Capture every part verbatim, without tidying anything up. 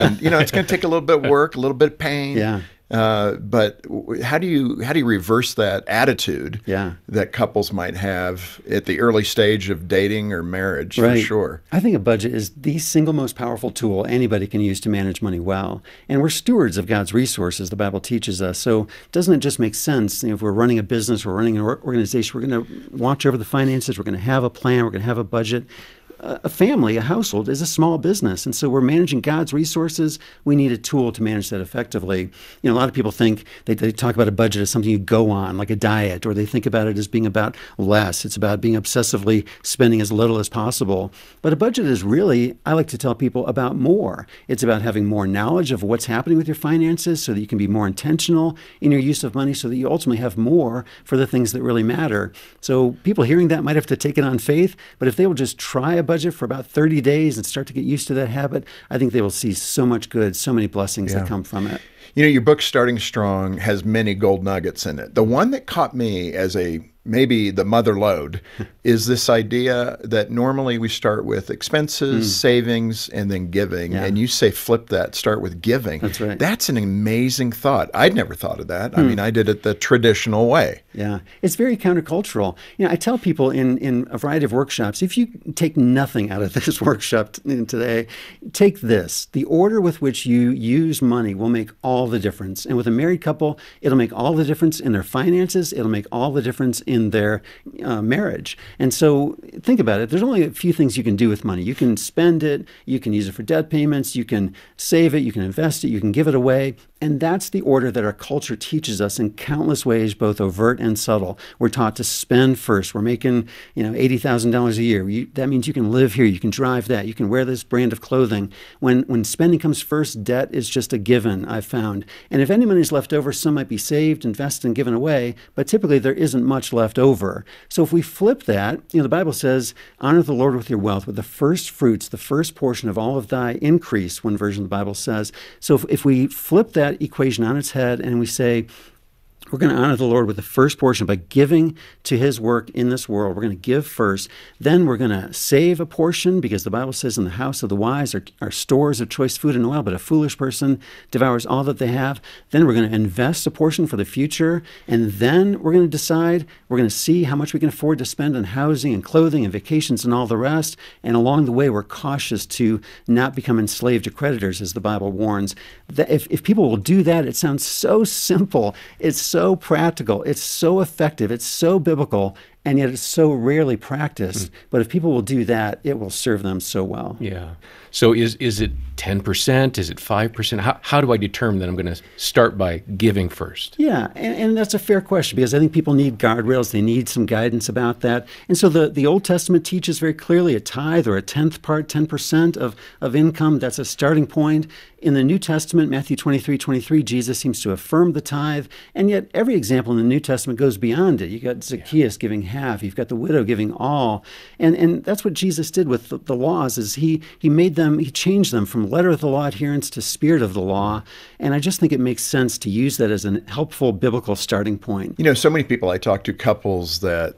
And, you know, it's going to take a little bit of work, a little bit of pain. Yeah. Uh, but w- how do you how do you reverse that attitude Yeah. that couples might have at the early stage of dating or marriage? Right. For sure. I think a budget is the single most powerful tool anybody can use to manage money well. And we're stewards of God's resources, the Bible teaches us. So doesn't it just make sense? You know, if we're running a business, we're running an or- organization, we're going to watch over the finances, we're going to have a plan, we're going to have a budget. A family, a household, is a small business. And so we're managing God's resources. We need a tool to manage that effectively. You know, a lot of people think, they, they talk about a budget as something you go on, like a diet, or they think about it as being about less. It's about being obsessively spending as little as possible. But a budget is really, I like to tell people, about more. It's about having more knowledge of what's happening with your finances so that you can be more intentional in your use of money so that you ultimately have more for the things that really matter. So people hearing that might have to take it on faith, but if they will just try a budget for about thirty days and start to get used to that habit, I think they will see so much good, so many blessings Yeah. that come from it. You know, your book, Starting Strong, has many gold nuggets in it. The one that caught me as a maybe the mother lode is this idea that normally we start with expenses, mm. savings, and then giving. Yeah. And you say flip that, start with giving. That's right. That's an amazing thought. I'd never thought of that. Mm. I mean, I did it the traditional way. Yeah. It's very countercultural. You know, I tell people in, in a variety of workshops, if you take nothing out of this workshop t- today, take this. The order with which you use money will make all the difference. And with a married couple, it'll make all the difference in their finances. It'll make all the difference in their uh, marriage. And so think about it. There's only a few things you can do with money. You can spend it. You can use it for debt payments. You can save it. You can invest it. You can give it away. And that's the order that our culture teaches us in countless ways, both overt and subtle. We're taught to spend first. We're making, you know, eighty thousand dollars a year. You, that means you can live here. You can drive that. You can wear this brand of clothing. When when spending comes first, debt is just a given, I've found. And if any money is left over, some might be saved, invested, and given away, but typically there isn't much left over. So if we flip that, you know, the Bible says, honor the Lord with your wealth, with the first fruits, the first portion of all of thy increase, one version of the Bible says. So if, if we flip that equation on its head and we say, we're going to honor the Lord with the first portion by giving to his work in this world. We're going to give first. Then we're going to save a portion because the Bible says in the house of the wise are, are stores of choice food and oil, but a foolish person devours all that they have. Then we're going to invest a portion for the future. And then we're going to decide, we're going to see how much we can afford to spend on housing and clothing and vacations and all the rest. And along the way, we're cautious to not become enslaved to creditors, as the Bible warns. That if, if people will do that, it sounds so simple. It's so so practical, it's so effective, it's so biblical, and yet it's so rarely practiced. Mm. But if people will do that, it will serve them so well. Yeah. So is is it ten percent? Is it five percent? How, how do I determine that I'm going to start by giving first? Yeah, and, and that's a fair question because I think people need guardrails. They need some guidance about that. And so the, the Old Testament teaches very clearly a tithe or a tenth part, ten percent of, of income. That's a starting point. In the New Testament, Matthew twenty-three twenty-three, Jesus seems to affirm the tithe, and yet every example in the New Testament goes beyond it. You got Zacchaeus yeah. giving half. You've got the widow giving all. And and that's what Jesus did with the, the laws, is he he made them, he changed them from letter of the law adherence to spirit of the law. And I just think it makes sense to use that as a helpful biblical starting point. You know, so many people I talk to, couples that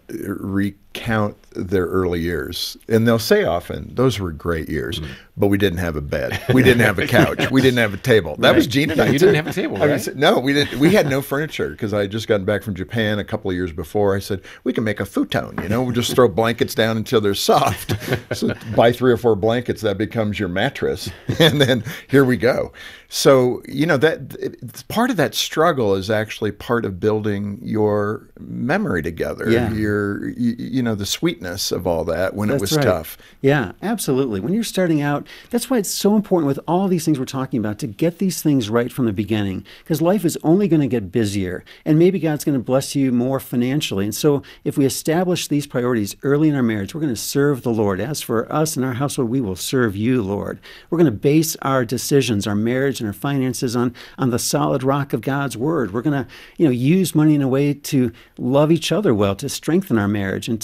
recount their early years, and they'll say often, those were great years, mm-hmm. but we didn't have a bed. We didn't have a couch. We didn't have a table. That right. was Gene and no, I You too. didn't have a table, right? I mean, no, we didn't. We had no furniture because I had just gotten back from Japan a couple of years before. I said, we can make a futon, you know, we'll just throw blankets down until they're soft. So buy three or four blankets, that becomes your mattress. And then here we go. So, you know, that it, part of that struggle is actually part of building your memory together, yeah. your, you, you know, the sweetness of all that when that's it was right. tough. Yeah, absolutely. When you're starting out, that's why it's so important with all these things we're talking about to get these things right from the beginning, because life is only going to get busier, and maybe God's going to bless you more financially. And so if we establish these priorities early in our marriage, we're going to serve the Lord. As for us and our household, we will serve you, Lord. We're going to base our decisions, our marriage and our finances on, on the solid rock of God's word. We're going to, you know, use money in a way to love each other well, to strengthen our marriage, and to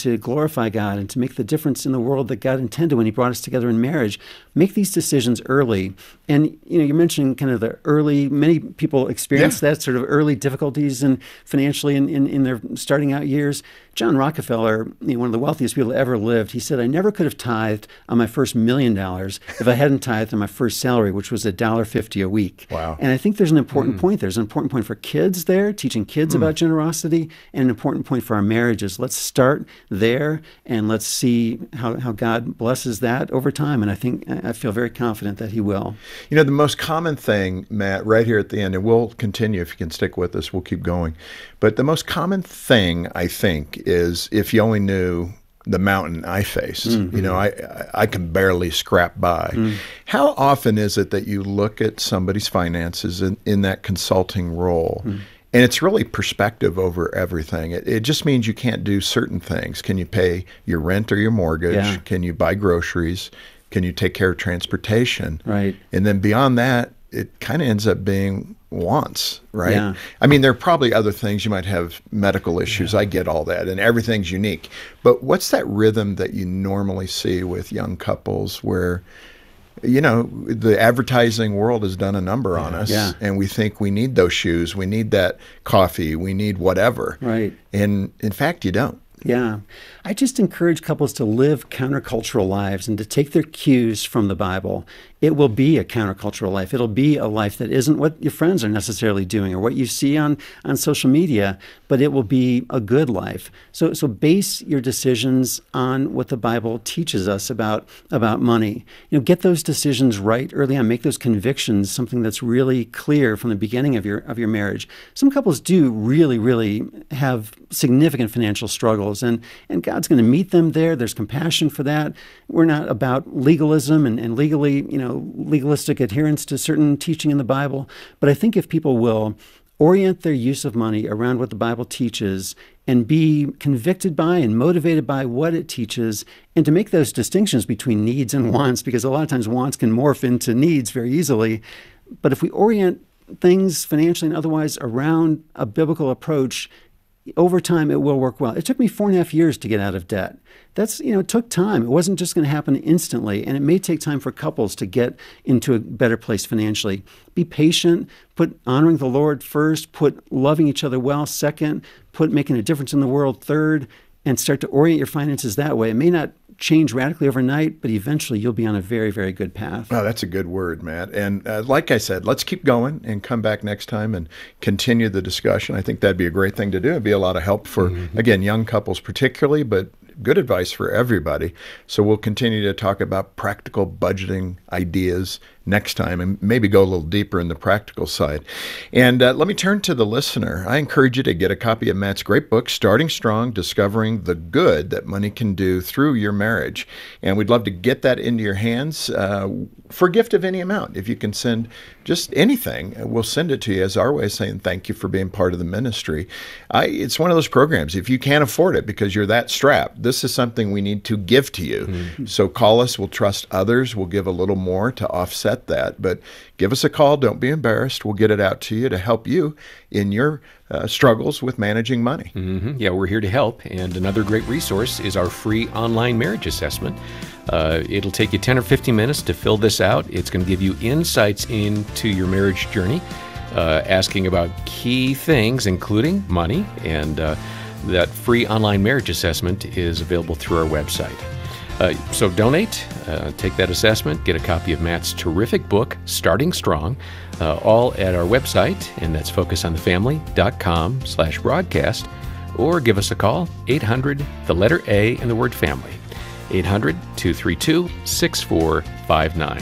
to glorify God and to make the difference in the world that God intended when he brought us together in marriage, make these decisions early. And, you know, you're mentioning kind of the early, many people experience yeah. that sort of early difficulties and financially in, in, in their starting out years. John Rockefeller, you know, one of the wealthiest people that ever lived, he said, I never could have tithed on my first million dollars if I hadn't tithed on my first salary, which was a dollar fifty a week. Wow. And I think there's an important Mm. point. There's an important point for kids there, teaching kids mm. about generosity, and an important point for our marriages. Let's start there, and let's see how, how God blesses that over time. And I think, I feel very confident that he will. You know, the most common thing, Matt, right here at the end, and we'll continue if you can stick with us, we'll keep going. But the most common thing, I think, is if you only knew the mountain I face, mm-hmm. you know, I I can barely scrap by. Mm. How often is it that you look at somebody's finances in, in that consulting role, mm. and it's really perspective over everything? It, it just means you can't do certain things. Can you pay your rent or your mortgage? Yeah. Can you buy groceries? Can you take care of transportation? Right. And then beyond that, it kind of ends up being wants, right? Yeah. I mean, there are probably other things. You might have medical issues. Yeah. I get all that, and everything's unique. But what's that rhythm that you normally see with young couples where, you know, the advertising world has done a number yeah. on us, yeah. and we think we need those shoes, we need that coffee, we need whatever. Right. And in fact, you don't. Yeah. I just encourage couples to live countercultural lives and to take their cues from the Bible. It will be a countercultural life. It'll be a life that isn't what your friends are necessarily doing or what you see on, on social media, but it will be a good life. So so base your decisions on what the Bible teaches us about, about money. You know, get those decisions right early on. Make those convictions something that's really clear from the beginning of your of your marriage. Some couples do really, really have significant financial struggles, and, and God's going to meet them there. There's compassion for that. We're not about legalism and, and legally, you know, legalistic adherence to certain teaching in the Bible. But I think if people will orient their use of money around what the Bible teaches and be convicted by and motivated by what it teaches, and to make those distinctions between needs and wants, because a lot of times wants can morph into needs very easily. But if we orient things financially and otherwise around a biblical approach, over time, it will work well. It took me four and a half years to get out of debt. That's, you know, it took time. It wasn't just going to happen instantly. And it may take time for couples to get into a better place financially. Be patient, put honoring the Lord first, put loving each other well second, put making a difference in the world third, and start to orient your finances that way. It may not change radically overnight, but eventually you'll be on a very, very good path. Oh, that's a good word, Matt. And uh, like I said, let's keep going and come back next time and continue the discussion. I think that'd be a great thing to do. It'd be a lot of help for, mm-hmm. again, young couples particularly, but good advice for everybody. So we'll continue to talk about practical budgeting ideas next time and maybe go a little deeper in the practical side. And uh, let me turn to the listener. I encourage you to get a copy of Matt's great book, Starting Strong, Discovering the Good That Money Can Do Through Your Marriage. And we'd love to get that into your hands uh, for a gift of any amount. If you can send just anything, we'll send it to you as our way of saying thank you for being part of the ministry. I, it's one of those programs. If you can't afford it because you're that strapped, this is something we need to give to you. Mm-hmm. So call us. We'll trust others. We'll give a little more to offset that. But give us a call. Don't be embarrassed. We'll get it out to you to help you in your uh, struggles with managing money. Mm-hmm. Yeah, we're here to help. And another great resource is our free online marriage assessment. Uh, it'll take you ten or fifteen minutes to fill this out. It's going to give you insights into your marriage journey, uh, asking about key things, including money. And uh, that free online marriage assessment is available through our website. Uh, so donate, uh, take that assessment, get a copy of Matt's terrific book, Starting Strong, uh, all at our website, and that's focusonthefamily.com slash broadcast, or give us a call, eight hundred, the letter A, and the word family, eight hundred, two three two, six four five nine.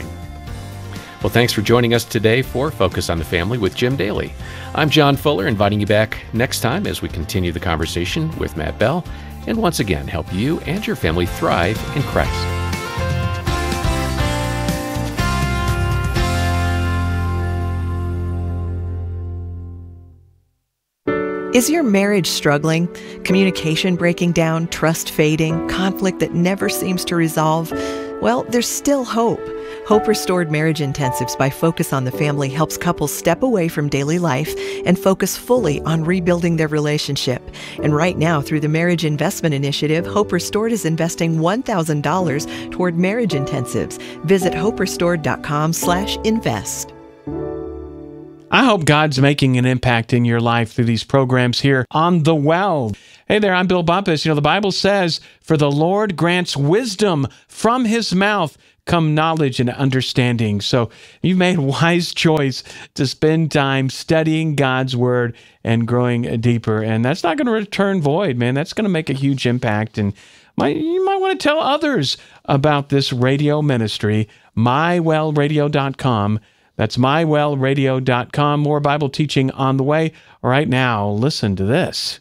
Well, thanks for joining us today for Focus on the Family with Jim Daly. I'm John Fuller, inviting you back next time as we continue the conversation with Matt Bell, and once again help you and your family thrive in Christ. Is your marriage struggling? Communication breaking down, trust fading, conflict that never seems to resolve? Well, there's still hope. Hope Restored Marriage Intensives by Focus on the Family helps couples step away from daily life and focus fully on rebuilding their relationship. And right now, through the Marriage Investment Initiative, Hope Restored is investing one thousand dollars toward marriage intensives. Visit hope restored dot com slash invest. I hope God's making an impact in your life through these programs here on The Well. Hey there, I'm Bill Bumpus. You know, the Bible says, "For the Lord grants wisdom, from his mouth come knowledge and understanding." So you've made a wise choice to spend time studying God's word and growing deeper. And that's not going to return void, man. That's going to make a huge impact. And my, you might want to tell others about this radio ministry, my well radio dot com. That's my well radio dot com. More Bible teaching on the way. Right now, listen to this.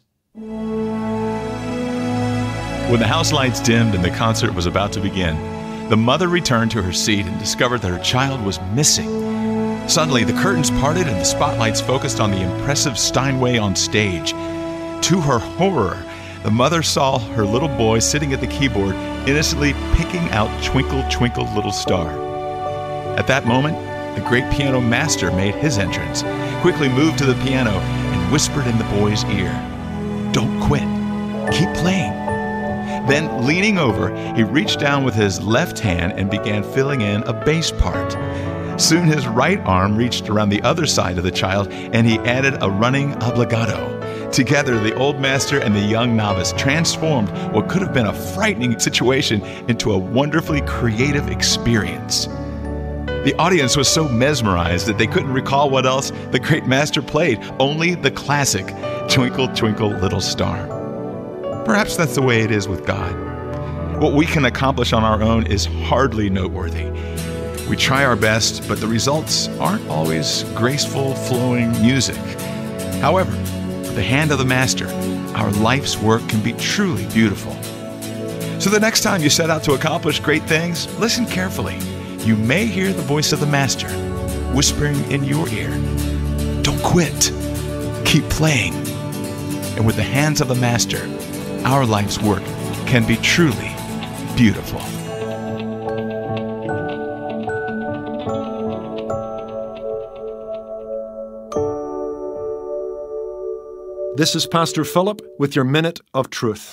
When the house lights dimmed and the concert was about to begin, the mother returned to her seat and discovered that her child was missing. Suddenly, the curtains parted and the spotlights focused on the impressive Steinway on stage. To her horror, the mother saw her little boy sitting at the keyboard, innocently picking out Twinkle, Twinkle, Little Star. At that moment, the great piano master made his entrance, quickly moved to the piano, and whispered in the boy's ear, "Don't quit. Keep playing." Then, leaning over, he reached down with his left hand and began filling in a bass part. Soon his right arm reached around the other side of the child, and he added a running obligato. Together, the old master and the young novice transformed what could have been a frightening situation into a wonderfully creative experience. The audience was so mesmerized that they couldn't recall what else the great master played, only the classic Twinkle, Twinkle, Little Star. Perhaps that's the way it is with God. What we can accomplish on our own is hardly noteworthy. We try our best, but the results aren't always graceful, flowing music. However, with the hand of the Master, our life's work can be truly beautiful. So the next time you set out to accomplish great things, listen carefully. You may hear the voice of the Master whispering in your ear, "Don't quit. Keep playing." And with the hands of the Master, our life's work can be truly beautiful. This is Pastor Philip with your Minute of Truth.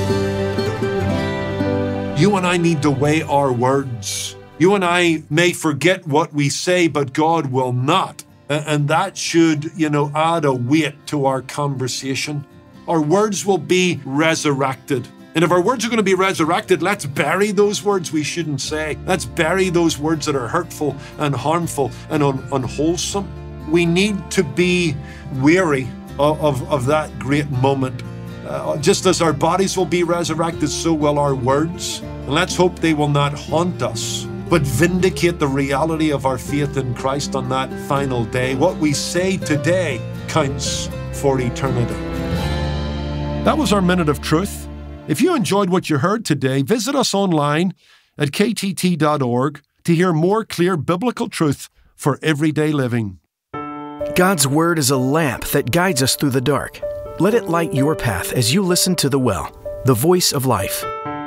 You and I need to weigh our words. You and I may forget what we say, but God will not. And that should, you know, add a weight to our conversation. Our words will be resurrected. And if our words are going to be resurrected, let's bury those words we shouldn't say. Let's bury those words that are hurtful and harmful and un- unwholesome. We need to be wary of, of, of that great moment. Uh, just as our bodies will be resurrected, so will our words. And let's hope they will not haunt us, but vindicate the reality of our faith in Christ on that final day. What we say today counts for eternity. That was our Minute of Truth. If you enjoyed what you heard today, visit us online at k t t dot org to hear more clear biblical truth for everyday living. God's Word is a lamp that guides us through the dark. Let it light your path as you listen to The Well, the voice of life.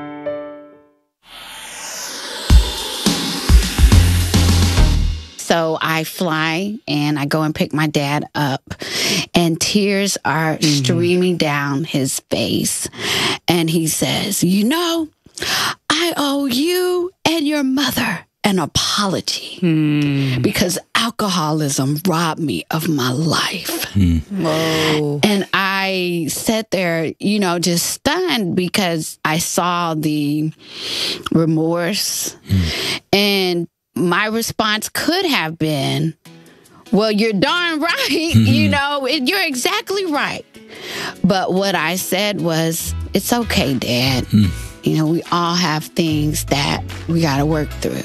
So I fly and I go and pick my dad up, and tears are mm-hmm. streaming down his face. And he says, "You know, I owe you and your mother an apology mm. because alcoholism robbed me of my life." Mm. Whoa. And I sat there, you know, just stunned because I saw the remorse. Mm. And my response could have been, "Well, you're darn right. Mm-hmm. You know, you're exactly right." But what I said was, "It's okay, Dad. Mm. You know, we all have things that we got to work through."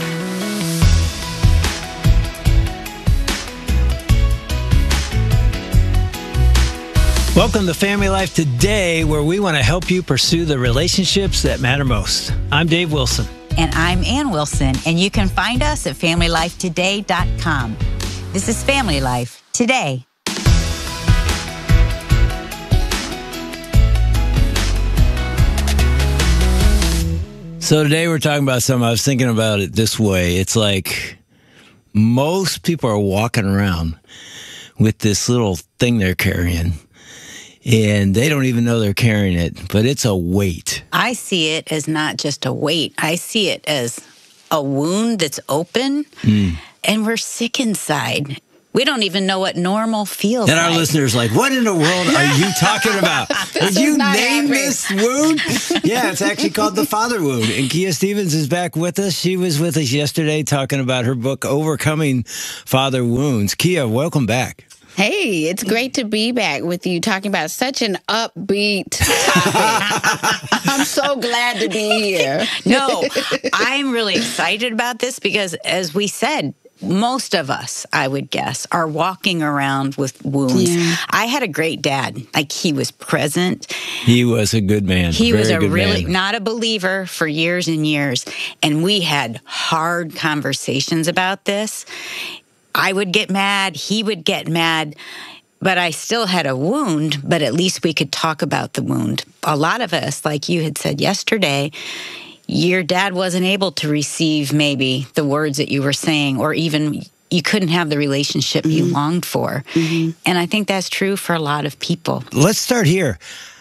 Welcome to Family Life Today, where we want to help you pursue the relationships that matter most. I'm Dave Wilson. And I'm Ann Wilson, and you can find us at family life today dot com. This is Family Life Today. So today we're talking about something. I was thinking about it this way. It's like most people are walking around with this little thing they're carrying, and they don't even know they're carrying it, but it's a weight. I see it as not just a weight. I see it as a wound that's open, mm. and we're sick inside. We don't even know what normal feels and like. And our listeners are like, what in the world are you talking about? Did you name this wound? Yeah, it's actually called the father wound. And Kia Stevens is back with us. She was with us yesterday talking about her book, Overcoming Father Wounds. Kia, welcome back. Hey, it's great to be back with you talking about such an upbeat topic. I'm so glad to be here. No, I'm really excited about this because, as we said, most of us, I would guess, are walking around with wounds. Yeah. I had a great dad. Like, he was present. He was a good man. He Very was a good really, man. not a believer for years and years. And we had hard conversations about this. I would get mad. He would get mad. But I still had a wound, but at least we could talk about the wound. A lot of us, like you had said yesterday, your dad wasn't able to receive maybe the words that you were saying, or even you couldn't have the relationship mm-hmm. you longed for. Mm-hmm. And I think that's true for a lot of people. Let's start here.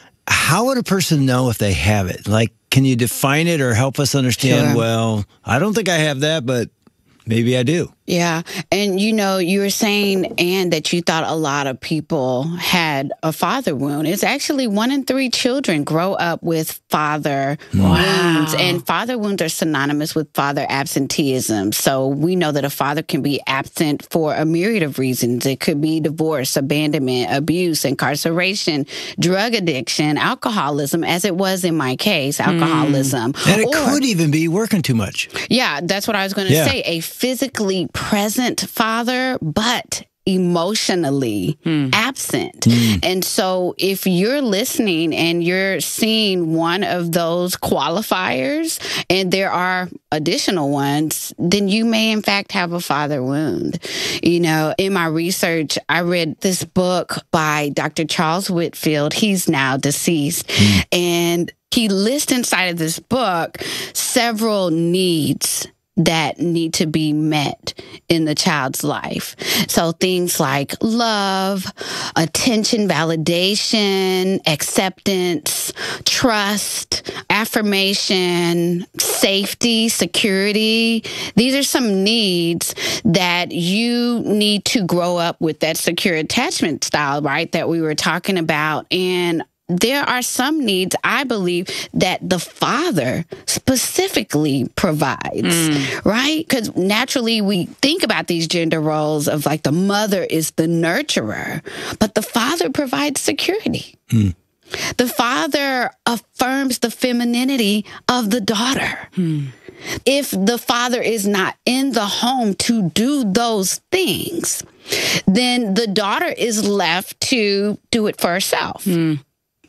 How would a person know if they have it? Like, can you define it or help us understand, sure. well, I don't think I have that, but maybe I do. Yeah. And, you know, you were saying, Ann, that you thought a lot of people had a father wound. It's actually one in three children grow up with father wow. wounds. And father wounds are synonymous with father absenteeism. So we know that a father can be absent for a myriad of reasons. It could be divorce, abandonment, abuse, incarceration, drug addiction, alcoholism, as it was in my case, alcoholism. Mm. And it or, could even be working too much. Yeah, that's what I was going to yeah. say. A physically present father, but emotionally hmm. absent. Mm. And so if you're listening and you're seeing one of those qualifiers, and there are additional ones, then you may in fact have a father wound. You know, in my research, I read this book by Doctor Charles Whitfield. He's now deceased. Mm. And he lists inside of this book several needs that need to be met in the child's life. So things like love, attention, validation, acceptance, trust, affirmation, safety, security. These are some needs that you need to grow up with that secure attachment style, right, that we were talking about. And there are some needs, I believe, that the father specifically provides, mm. right? Because naturally we think about these gender roles of like the mother is the nurturer, but the father provides security. Mm. The father affirms the femininity of the daughter. Mm. If the father is not in the home to do those things, then the daughter is left to do it for herself. Mm.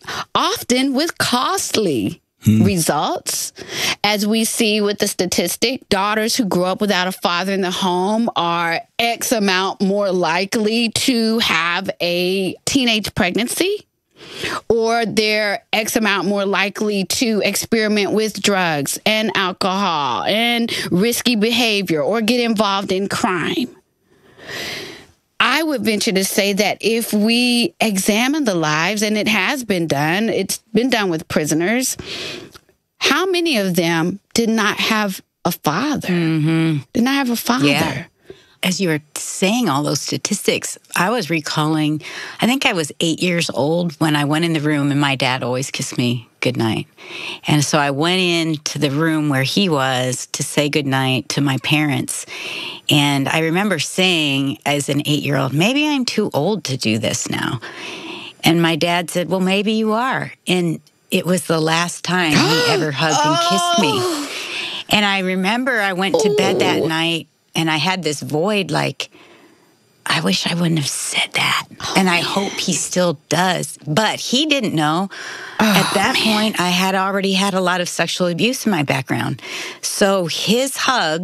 Often with costly hmm. results. As we see with the statistic, daughters who grow up without a father in the home are X amount more likely to have a teenage pregnancy, or they're X amount more likely to experiment with drugs and alcohol and risky behavior or get involved in crime. I would venture to say that if we examine the lives, and it has been done, it's been done with prisoners, how many of them did not have a father? Mm-hmm. Did not have a father? Yeah. As you were saying all those statistics, I was recalling, I think I was eight years old when I went in the room, and my dad always kissed me goodnight. And so I went into the room where he was to say goodnight to my parents. And I remember saying as an eight-year-old, maybe I'm too old to do this now. And my dad said, well, maybe you are. And it was the last time he ever hugged and kissed me. And I remember I went to bed that night, and I had this void like, I wish I wouldn't have said that. Oh, and I man. hope he still does. But he didn't know. Oh, At that man. point, I had already had a lot of sexual abuse in my background. So his hugs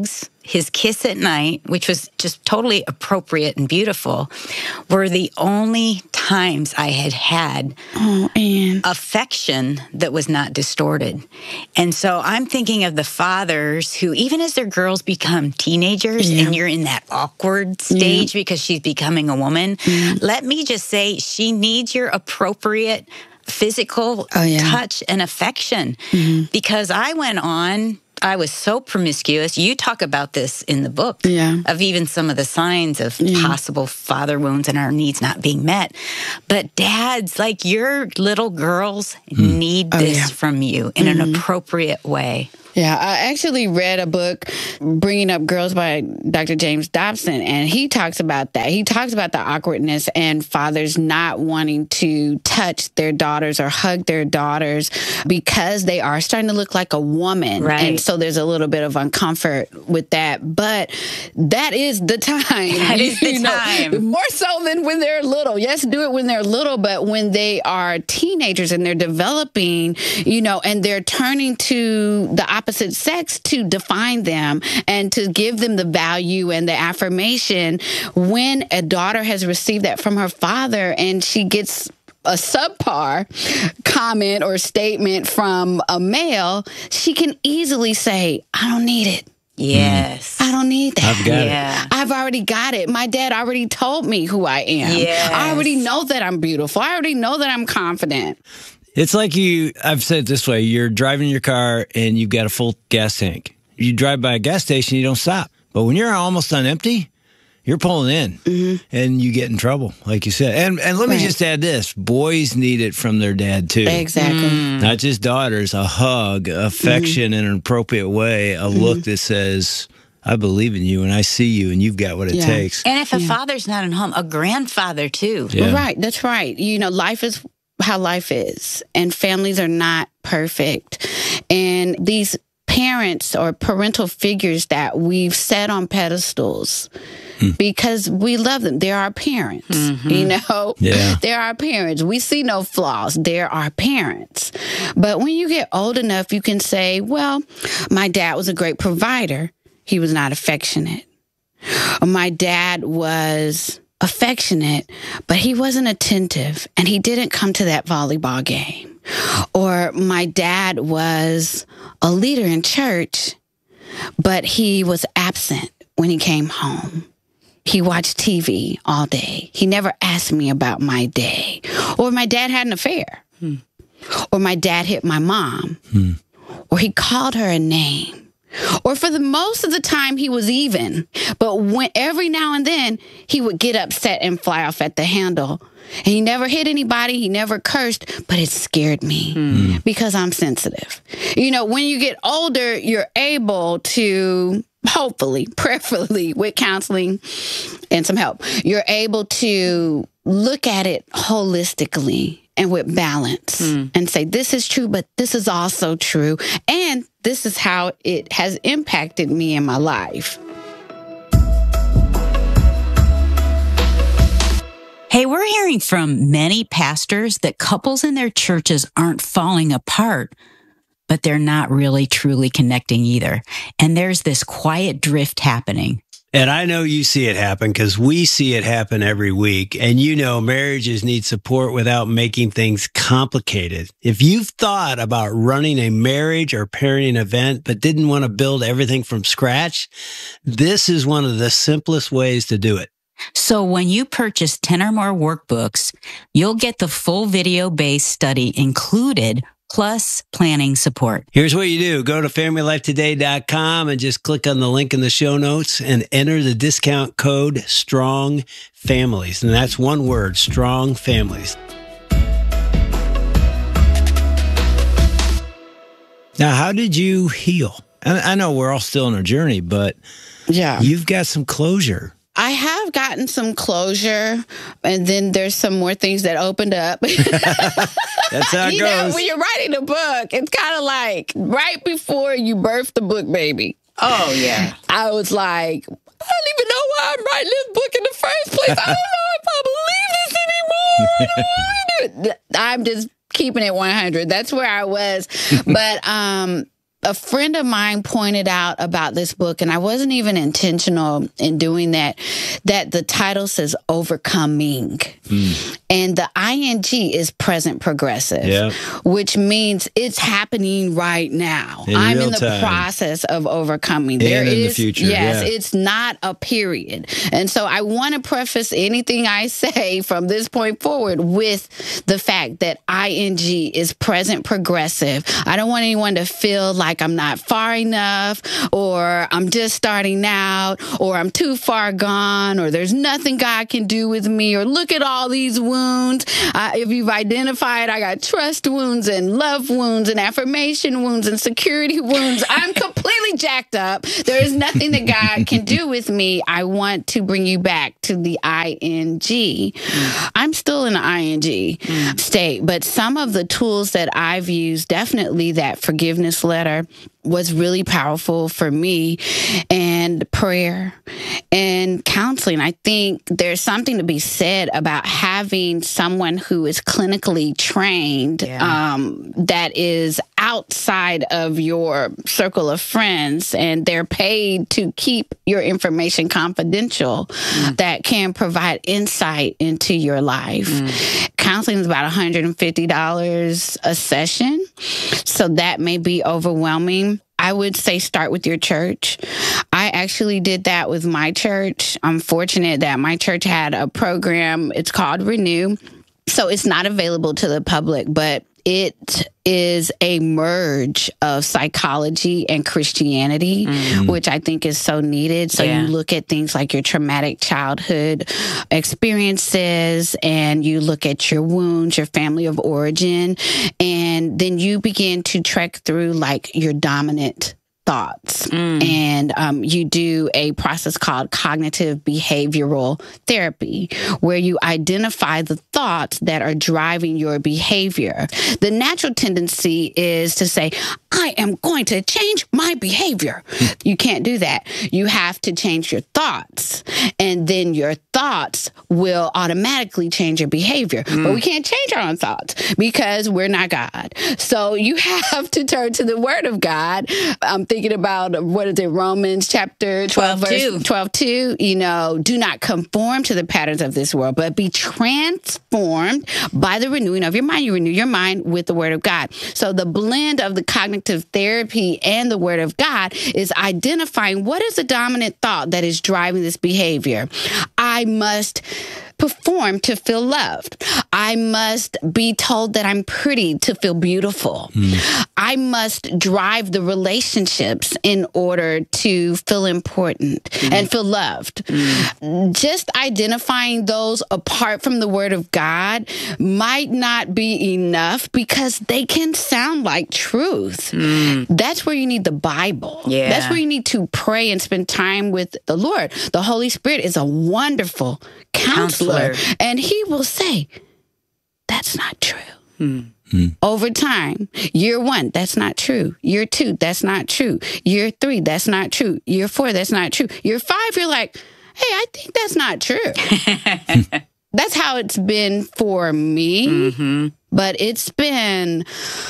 his kiss at night, which was just totally appropriate and beautiful, were the only times I had had oh, Ann. affection that was not distorted. And so I'm thinking of the fathers who, even as their girls become teenagers Yeah. and you're in that awkward stage because she's becoming a woman, Mm. let me just say she needs your appropriate physical Oh, yeah. touch and affection. Mhm. Because I went on, I was so promiscuous. You talk about this in the book Yeah. of even some of the signs of Yeah. possible father wounds and our needs not being met. But dads, like your little girls need Oh, this yeah. from you in an appropriate way. Yeah, I actually read a book, Bringing Up Girls by Doctor James Dobson, and he talks about that. He talks about the awkwardness and fathers not wanting to touch their daughters or hug their daughters because they are starting to look like a woman. Right. And so there's a little bit of uncomfort with that. But that is the time. That is the You know, time. more so than when they're little. Yes, do it when they're little, but when they are teenagers and they're developing, you know, and they're turning to the opposite sex to define them and to give them the value and the affirmation, when a daughter has received that from her father and she gets a subpar comment or statement from a male, she can easily say, I don't need it. Yes. I don't need that. I've got Yeah. I've already got it. My dad already told me who I am. Yes. I already know that I'm beautiful. I already know that I'm confident. It's like you, I've said it this way, you're driving your car and you've got a full gas tank. You drive by a gas station, you don't stop. But when you're almost on empty, you're pulling in Mm-hmm. and you get in trouble, like you said. And and let me Right. just add this. Boys need it from their dad, too. Exactly. Not just daughters, a hug, affection Mm-hmm. in an appropriate way, a look that says, I believe in you and I see you and you've got what it Yeah. takes. And if a father's not at home, a grandfather too. Yeah. Right. That's right. You know, life is how life is, and families are not perfect. And these parents or parental figures that we've set on pedestals because we love them. They're our parents, you know? Yeah. They're our parents. We see no flaws. They're our parents. But when you get old enough, you can say, well, my dad was a great provider. He was not affectionate. Or my dad was affectionate, but he wasn't attentive and he didn't come to that volleyball game. Or my dad was a leader in church, but he was absent when he came home. He watched T V all day. He never asked me about my day. Or my dad had an affair. Hmm. Or my dad hit my mom. Hmm. Or he called her a name. Or for the most of the time, he was even. But when every now and then, he would get upset and fly off at the handle. And he never hit anybody. He never cursed. But it scared me mm. because I'm sensitive. You know, when you get older, you're able to, hopefully, prayerfully, with counseling and some help, you're able to look at it holistically and with balance mm. and say, this is true, but this is also true. And this is how it has impacted me in my life. Hey, we're hearing from many pastors that couples in their churches aren't falling apart, but they're not really truly connecting either. And there's this quiet drift happening. And I know you see it happen because we see it happen every week. And you know, marriages need support without making things complicated. If you've thought about running a marriage or parenting event, but didn't want to build everything from scratch, this is one of the simplest ways to do it. So when you purchase ten or more workbooks, you'll get the full video-based study included, plus planning support. Here's what you do. Go to family life today dot com and just click on the link in the show notes and enter the discount code STRONG FAMILIES. And that's one word, STRONG FAMILIES. Now, how did you heal? I know we're all still on our journey, but yeah, you've got some closure. I have gotten some closure, and then there's some more things that opened up. That's how it you goes. know, when you're writing a book, it's kind of like right before you birth the book, baby. Oh, yeah. I was like, I don't even know why I'm writing this book in the first place. I don't know if I believe this anymore. I don't know. I'm just keeping it one hundred. That's where I was. But um, A friend of mine pointed out about this book, and I wasn't even intentional in doing that, that the title says overcoming. Mm. And the ing is present progressive, yeah. which means it's happening right now. In I'm real in the time. process of overcoming. And there in is, the future, yes, yeah. it's not a period. And so I want to preface anything I say from this point forward with the fact that ing is present progressive. I don't want anyone to feel like I'm not far enough, or I'm just starting out, or I'm too far gone, or there's nothing God can do with me, or look at all these wounds. Uh, if you've identified, I got trust wounds and love wounds and affirmation wounds and security wounds. I'm completely jacked up. There is nothing that God can do with me. I want to bring you back to the ing. Mm. I'm still in the ing mm. state, but some of the tools that I've used, definitely that forgiveness letter was really powerful for me, and prayer and counseling. I think there's something to be said about having someone who is clinically trained, yeah. um, that is outside of your circle of friends, and they're paid to keep your information confidential, mm. that can provide insight into your life. Mm. Counseling is about one hundred fifty dollars a session, so that may be overwhelming. I would say start with your church. I actually did that with my church. I'm fortunate that my church had a program. It's called Renew. So it's not available to the public, but it is a merge of psychology and Christianity, mm. which I think is so needed. So yeah. you look at things like your traumatic childhood experiences, and you look at your wounds, your family of origin, and then you begin to trek through like your dominant thoughts. Mm. And um, you do a process called cognitive behavioral therapy, where you identify the thoughts that are driving your behavior. The natural tendency is to say, I am going to change my behavior. You can't do that. You have to change your thoughts, and then your thoughts will automatically change your behavior. Mm. But we can't change our own thoughts because we're not God. So you have to turn to the Word of God. I'm thinking about, what is it, Romans chapter twelve, verse twelve two, you know, do not conform to the patterns of this world, but be transformed by the renewing of your mind. You renew your mind with the Word of God. So the blend of the cognitive therapy and the Word of God is identifying what is the dominant thought that is driving this behavior. I must perform to feel loved. I must be told that I'm pretty to feel beautiful. Mm. I must drive the relationships in order to feel important mm. and feel loved. Mm. Just identifying those apart from the Word of God might not be enough, because they can sound like truth. Mm. That's where you need the Bible. Yeah. That's where you need to pray and spend time with the Lord. The Holy Spirit is a wonderful counselor. Counselor. And he will say, that's not true. Mm. Mm. Over time, year one, that's not true. Year two, that's not true. Year three, that's not true. Year four, that's not true. Year five, you're like, hey, I think that's not true. That's how it's been for me. Mm-hmm. But it's been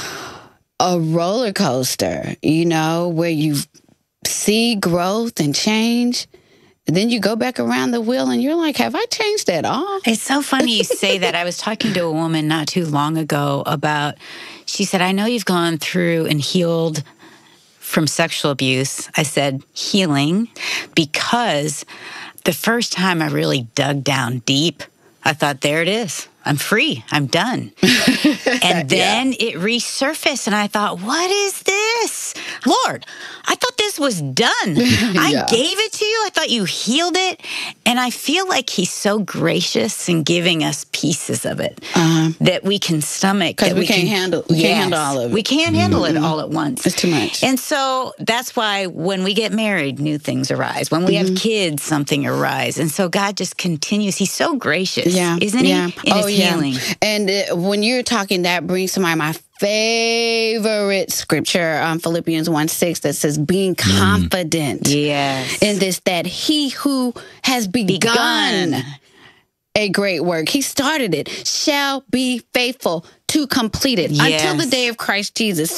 a roller coaster, you know, where you see growth and change. Then you go back around the wheel and you're like, have I changed at all? It's so funny you say that. I was talking to a woman not too long ago about, she said, I know you've gone through and healed from sexual abuse. I said, healing, because the first time I really dug down deep, I thought, there it is. I'm free. I'm done. And then yeah. it resurfaced, and I thought, what is this? Lord, I thought this was done. I yeah. gave it to you. I thought you healed it. And I feel like he's so gracious in giving us pieces of it uh-huh. that we can stomach. Because we, we can't can, handle we yes, can't handle all of it. We can't handle mm-hmm. it all at once. It's too much. And so that's why when we get married, new things arise. When we mm-hmm. have kids, something arises. And so God just continues. He's so gracious, yeah. isn't yeah. he? In oh, his yeah. healing. And uh, when you're talking, that brings to mind my favorite scripture, um, Philippians one six, that says, being confident mm. yes. in this, that he who has begun, begun a great work, he started it, shall be faithful to complete it yes. until the day of Christ Jesus. So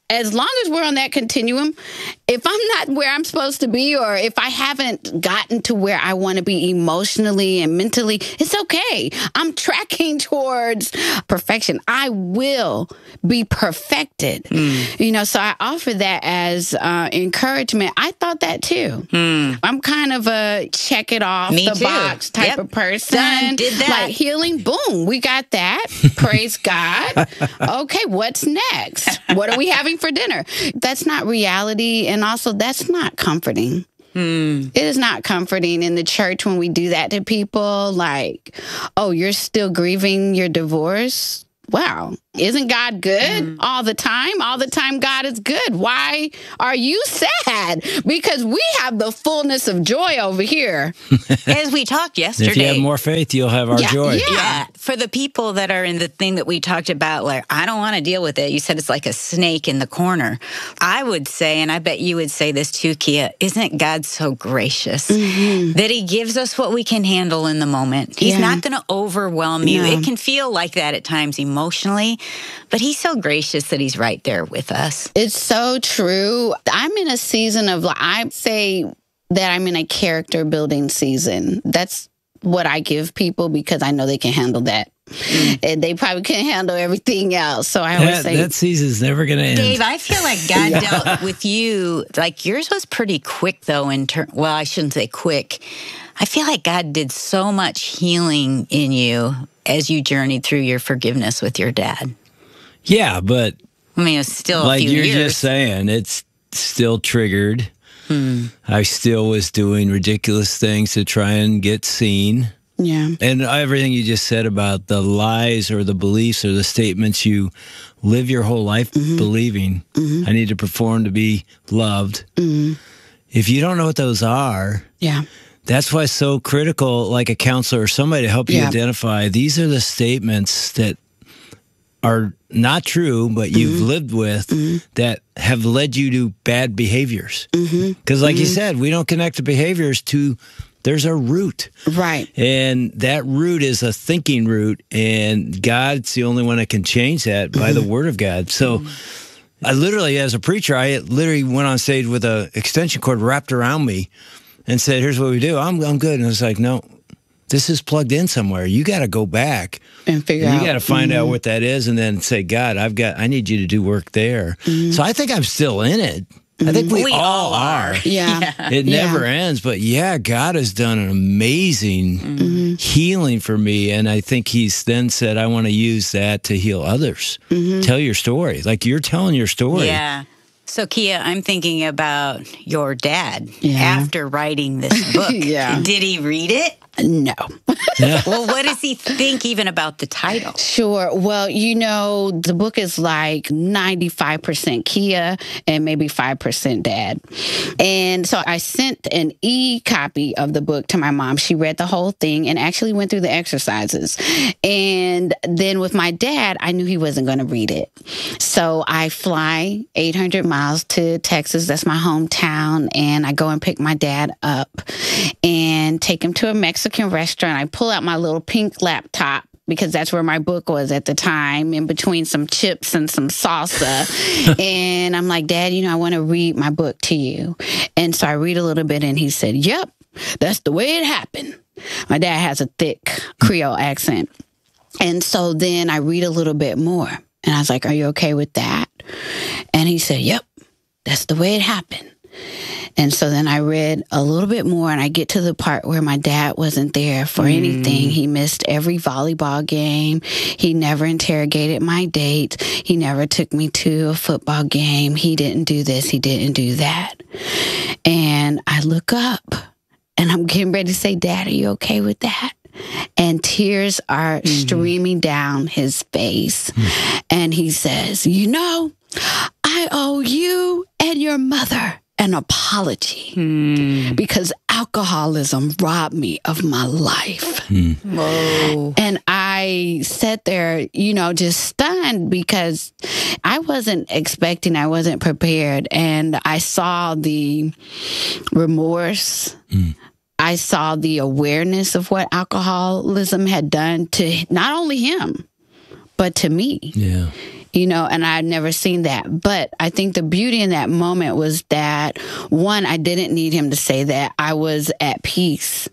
as long as we're on that continuum, if I'm not where I'm supposed to be, or if I haven't gotten to where I want to be emotionally and mentally, it's okay. I'm tracking towards perfection. I will be perfected. Mm. You know, so I offer that as uh, encouragement. I thought that too. Mm. I'm kind of a check it off Me the too. box type Yep. of person. Done. Did that. Like healing, boom, we got that. Praise God. Okay, what's next? What are we having for dinner? That's not reality. And also, that's not comforting. Hmm. It is not comforting in the church when we do that to people. Like, oh, you're still grieving your divorce? Wow. Isn't God good mm. all the time? All the time God is good. Why are you sad? Because we have the fullness of joy over here. As we talked yesterday. If you have more faith, you'll have our yeah, joy. Yeah. yeah. For the people that are in the thing that we talked about, like, I don't want to deal with it. You said it's like a snake in the corner. I would say, and I bet you would say this too, Kia, isn't God so gracious mm-hmm. that he gives us what we can handle in the moment? He's yeah. not going to overwhelm you. No. It can feel like that at times emotionally, but he's so gracious that he's right there with us. It's so true. I'm in a season of, I say that I'm in a character building season. That's what I give people because I know they can handle that. Mm. And they probably can't handle everything else. So I always that, say... That season's never going to end. Dave, I feel like God yeah. dealt with you. Like yours was pretty quick, though, in ter- well, I shouldn't say quick. I feel like God did so much healing in you as you journeyed through your forgiveness with your dad. Yeah, but... I mean, it's still a like few you're years. just saying, it's still triggered. Hmm. I still was doing ridiculous things to try and get seen. Yeah. And everything you just said about the lies or the beliefs or the statements you live your whole life mm-hmm. believing, mm-hmm. I need to perform to be loved. Mm-hmm. If you don't know what those are, yeah, that's why it's so critical, like a counselor or somebody to help you yeah. identify these are the statements that are not true, but you've mm-hmm. lived with mm-hmm. that have led you to bad behaviors. Because mm-hmm. like mm-hmm. you said, we don't connect the behaviors to, there's a root. Right. And that root is a thinking root, and God's the only one that can change that by mm-hmm. the word of God. So mm-hmm. I literally, as a preacher, I literally went on stage with an extension cord wrapped around me and said, here's what we do. I'm, I'm good. And I was like, no, this is plugged in somewhere. You got to go back and figure and out. You got to find mm-hmm. out what that is, and then say, God, I've got. I need you to do work there. Mm-hmm. So I think I'm still in it. I think we, we all all are. are. Yeah. It yeah. never ends. But yeah, God has done an amazing mm-hmm. healing for me. And I think he's then said, I want to use that to heal others. Mm-hmm. Tell your story. Like you're telling your story. Yeah. So, Kia, I'm thinking about your dad yeah. after writing this book. yeah. Did he read it? No. Well, what does he think even about the title? Sure. Well, you know, the book is like ninety-five percent Kia and maybe five percent dad. And so I sent an e-copy of the book to my mom. She read the whole thing and actually went through the exercises. And then with my dad, I knew he wasn't going to read it. So I fly eight hundred miles to Texas. That's my hometown. And I go and pick my dad up and take him to a Mexican restaurant. I pull out my little pink laptop because that's where my book was at the time, in between some chips and some salsa. And I'm like, Dad, you know, I want to read my book to you. And so I read a little bit and he said, yep, that's the way it happened. My dad has a thick Creole accent. And so then I read a little bit more and I was like, are you okay with that? And he said, yep, that's the way it happened. And so then I read a little bit more and I get to the part where my dad wasn't there for mm. anything. He missed every volleyball game. He never interrogated my date. He never took me to a football game. He didn't do this. He didn't do that. And I look up and I'm getting ready to say, Dad, are you okay with that? And tears are mm. streaming down his face. Mm. And he says, you know, I owe you and your mother an apology hmm. because alcoholism robbed me of my life. Hmm. Whoa. And I sat there, you know, just stunned because I wasn't expecting, I wasn't prepared. And I saw the remorse. Hmm. I saw the awareness of what alcoholism had done to not only him, but to me. Yeah. you know, and I had never seen that. But I think the beauty in that moment was that, one, I didn't need him to say that. I was at peace.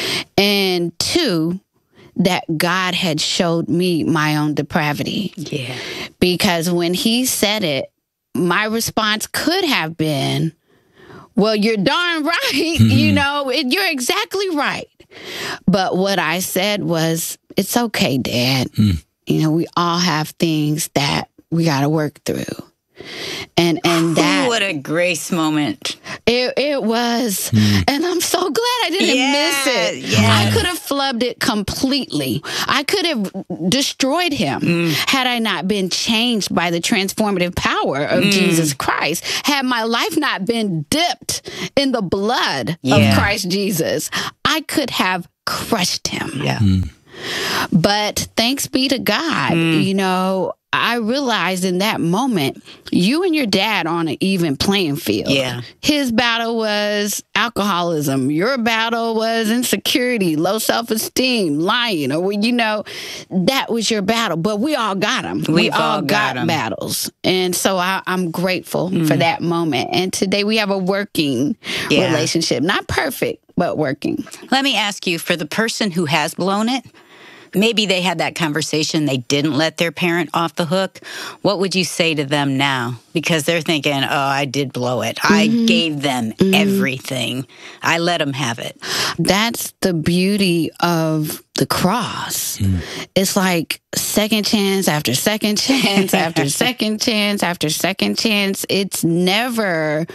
And two, that God had showed me my own depravity. Yeah. Because when he said it, my response could have been, well, you're darn right. Mm-hmm. You know, it, you're exactly right. But what I said was, it's okay, Dad. Mm. You know, we all have things that we got to work through. And and that... Ooh, what a grace moment. It, it was. Mm. And I'm so glad I didn't yeah, miss it. Yeah. I could have flubbed it completely. I could have destroyed him mm. had I not been changed by the transformative power of mm. Jesus Christ. Had my life not been dipped in the blood yeah. of Christ Jesus, I could have crushed him. Yeah. Mm. But thanks be to God, mm. you know, I realized in that moment, you and your dad are on an even playing field. Yeah. His battle was alcoholism. Your battle was insecurity, low self-esteem, lying, or, you know, that was your battle. But we all got them. We've we all, all got, got battles. And so I, I'm grateful mm. for that moment. And today we have a working yeah. relationship. Not perfect, but working. Let me ask you, for the person who has blown it, maybe they had that conversation, they didn't let their parent off the hook. What would you say to them now? Because they're thinking, oh, I did blow it. Mm-hmm. I gave them mm-hmm. everything. I let them have it. That's the beauty of the cross. Mm. It's like second chance after second chance after second chance after second chance. It's never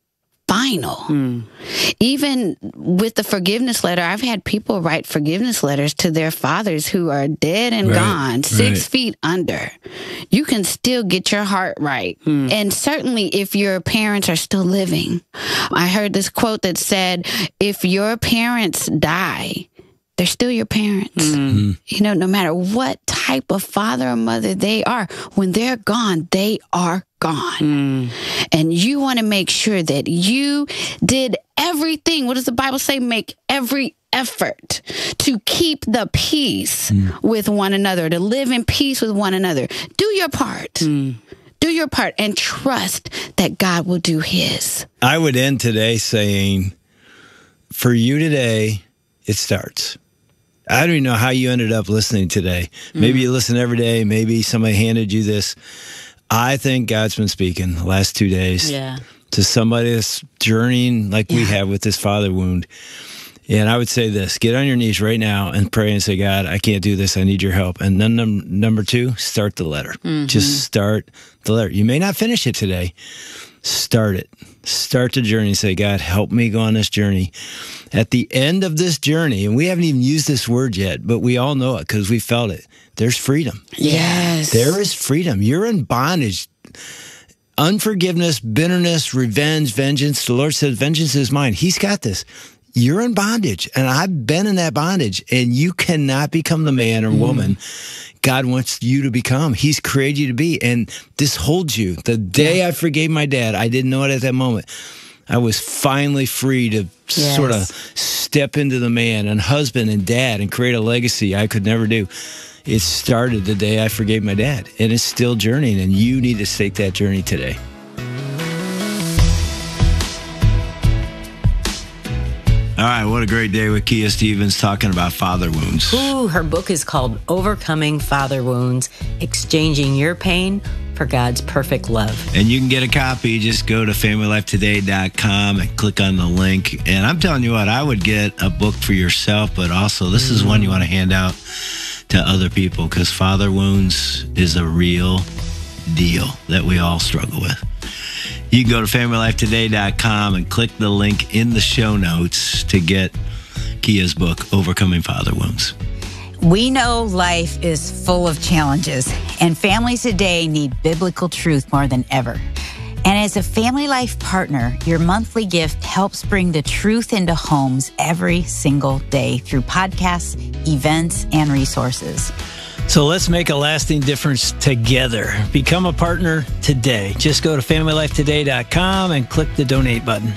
final. Mm. Even with the forgiveness letter, I've had people write forgiveness letters to their fathers who are dead and right, gone, six right. feet under. You can still get your heart right. Mm. And certainly if your parents are still living. I heard this quote that said, if your parents die, they're still your parents. Mm-hmm. You know, no matter what type of father or mother they are, when they're gone, they are gone. Mm. And you want to make sure that you did everything. What does the Bible say? Make every effort to keep the peace mm. with one another, to live in peace with one another. Do your part. Mm. Do your part and trust that God will do his. I would end today saying, for you today, it starts. I don't even know how you ended up listening today. Maybe mm. you listen every day. Maybe somebody handed you this. I think God's been speaking the last two days yeah. to somebody that's journeying like yeah. we have with this father wound. And I would say this, get on your knees right now and pray and say, God, I can't do this. I need your help. And then num- number two, start the letter. Mm-hmm. Just start the letter. You may not finish it today. Start it. Start the journey. Say, God, help me go on this journey. At the end of this journey, and we haven't even used this word yet, but we all know it because we felt it. There's freedom. Yes. There is freedom. You're in bondage. Unforgiveness, bitterness, revenge, vengeance. The Lord says, vengeance is mine. He's got this. You're in bondage, and I've been in that bondage, and you cannot become the man or woman mm. God wants you to become. He's created you to be, and this holds you. The day yeah. I forgave my dad, I didn't know it at that moment. I was finally free to yes. sort of step into the man and husband and dad and create a legacy I could never do. It started the day I forgave my dad, and it's still journeying, and you need to take that journey today. All right, what a great day with Kia Stevens talking about father wounds. Ooh, her book is called Overcoming Father Wounds, Exchanging Your Pain for God's Perfect Love. And you can get a copy. Just go to family life today dot com and click on the link. And I'm telling you what, I would get a book for yourself, but also this is one you want to hand out to other people because father wounds is a real deal that we all struggle with. You can go to family life today dot com and click the link in the show notes to get Kia's book, Overcoming Father Wounds. We know life is full of challenges, and families today need biblical truth more than ever. And as a Family Life partner, your monthly gift helps bring the truth into homes every single day through podcasts, events, and resources. So let's make a lasting difference together. Become a partner today. Just go to family life today dot com and click the donate button.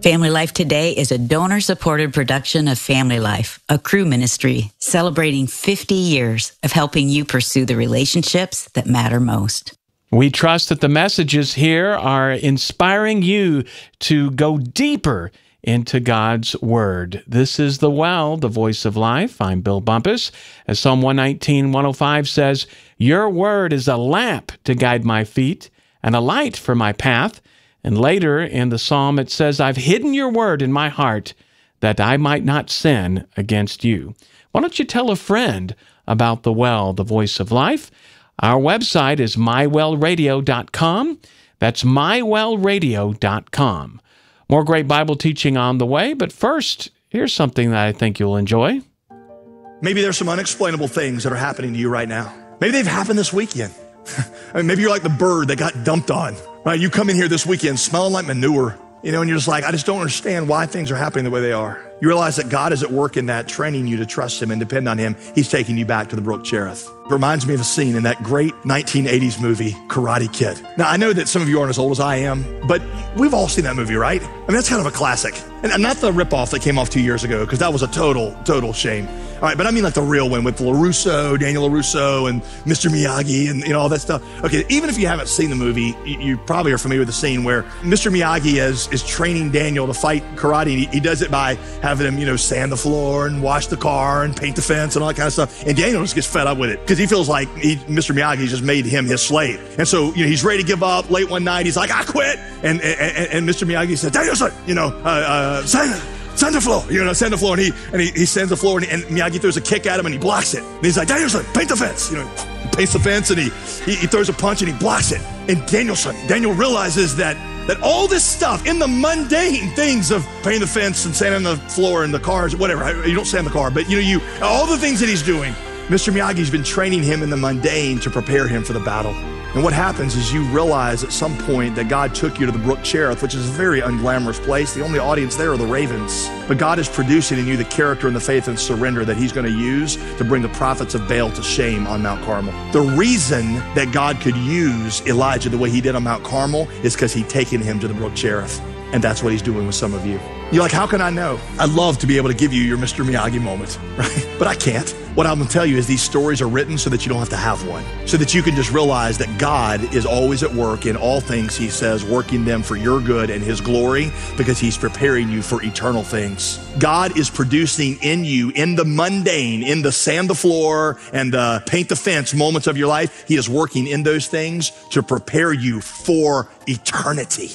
Family Life Today is a donor-supported production of Family Life, a Cru ministry celebrating fifty years of helping you pursue the relationships that matter most. We trust that the messages here are inspiring you to go deeper into God's Word. This is The Well, the Voice of Life. I'm Bill Bumpus. As Psalm one nineteen, one oh five says, "Your word is a lamp to guide my feet and a light for my path." And later in the psalm it says, "I've hidden your word in my heart that I might not sin against you." Why don't you tell a friend about The Well, the Voice of Life? Our website is my well radio dot com. That's my well radio dot com. More great Bible teaching on the way, but first, here's something that I think you'll enjoy. Maybe there's some unexplainable things that are happening to you right now. Maybe they've happened this weekend. I mean, maybe you're like the bird that got dumped on, right? You come in here this weekend smelling like manure, you know, and you're just like, I just don't understand why things are happening the way they are. You realize that God is at work in that, training you to trust Him and depend on Him. He's taking you back to the Brook Cherith. It reminds me of a scene in that great nineteen eighties movie, Karate Kid. Now, I know that some of you aren't as old as I am, but we've all seen that movie, right? I mean, that's kind of a classic. And not the ripoff that came off two years ago, because that was a total, total shame. All right, but I mean like the real one with LaRusso, Daniel LaRusso, and Mister Miyagi, and you know all that stuff. Okay, even if you haven't seen the movie, you, you probably are familiar with the scene where Mister Miyagi is is training Daniel to fight karate. And he, he does it by having him, you know, sand the floor and wash the car and paint the fence and all that kind of stuff. And Daniel just gets fed up with it because he feels like he, Mister Miyagi just made him his slave. And so, you know, he's ready to give up. Late one night, he's like, I quit. And and, and Mister Miyagi said, Danielson, you know, uh, uh, sand. Send the floor, you know, send the floor, and he and he, he sends the floor, and, and Miyagi throws a kick at him, and he blocks it. And he's like, Danielson, paint the fence, you know, he paints the fence, and he, he he throws a punch, and he blocks it. And Danielson, Daniel realizes that that all this stuff in the mundane things of painting the fence and sanding the floor and the cars, whatever, you don't sand the car, but you know, you all the things that he's doing, Mister Miyagi's been training him in the mundane to prepare him for the battle. And what happens is you realize at some point that God took you to the Brook Cherith, which is a very unglamorous place. The only audience there are the ravens. But God is producing in you the character and the faith and surrender that He's going to use to bring the prophets of Baal to shame on Mount Carmel. The reason that God could use Elijah the way He did on Mount Carmel is because He'd taken him to the Brook Cherith. And that's what He's doing with some of you. You're like, how can I know? I'd love to be able to give you your Mister Miyagi moment, right? But I can't. What I'm gonna tell you is these stories are written so that you don't have to have one. So that you can just realize that God is always at work in all things, He says, working them for your good and His glory, because He's preparing you for eternal things. God is producing in you, in the mundane, in the sand the floor and the paint the fence moments of your life, He is working in those things to prepare you for eternity.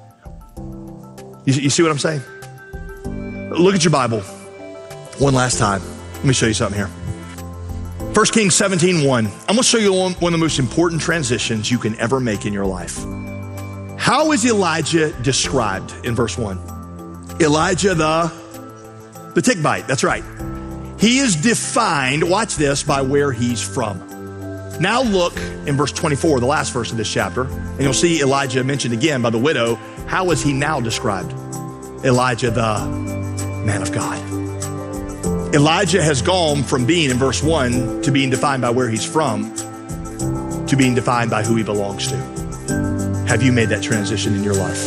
You, you see what I'm saying? Look at your Bible one last time. Let me show you something here. First Kings seventeen one. I'm going to show you one, one of the most important transitions you can ever make in your life. How is Elijah described in verse one? Elijah the, the tick bite. That's right. He is defined, watch this, by where he's from. Now look in verse twenty-four, the last verse of this chapter, and you'll see Elijah mentioned again by the widow. How is he now described? Elijah the man of God. Elijah has gone from being in verse one to being defined by where he's from to being defined by who he belongs to. Have you made that transition in your life?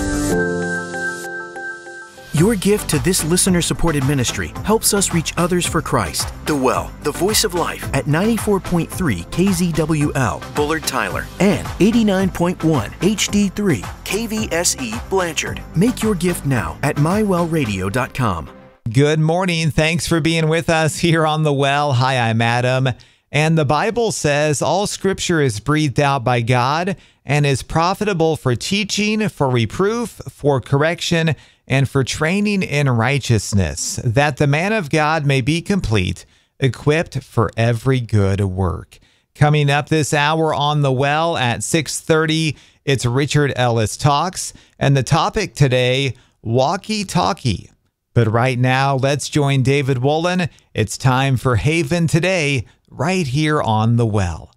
Your gift to this listener-supported ministry helps us reach others for Christ. The Well, the Voice of Life at ninety-four point three K Z W L, Bullard Tyler, and eighty-nine point one H D three K V S E Blanchard. Make your gift now at my well radio dot com. Good morning. Thanks for being with us here on The Well. Hi, I'm Adam. And the Bible says all Scripture is breathed out by God and is profitable for teaching, for reproof, for correction, and for training in righteousness, that the man of God may be complete, equipped for every good work. Coming up this hour on The Well at six thirty, it's Richard Ellis Talks, and the topic today, walkie-talkie. But right now, let's join David Wolin. It's time for Haven Today, right here on The Well.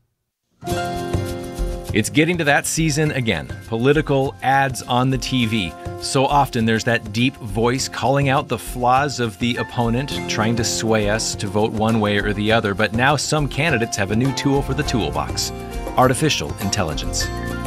It's getting to that season again. Political ads on the T V. So often there's that deep voice calling out the flaws of the opponent, trying to sway us to vote one way or the other. But now some candidates have a new tool for the toolbox: artificial intelligence.